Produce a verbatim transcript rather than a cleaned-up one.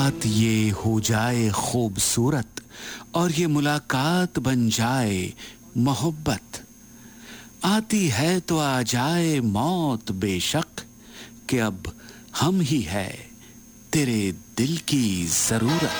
बात ये हो जाए खूबसूरत और ये मुलाकात बन जाए मोहब्बत। आती है तो आ जाए मौत बेशक, कि अब हम ही है तेरे दिल की जरूरत।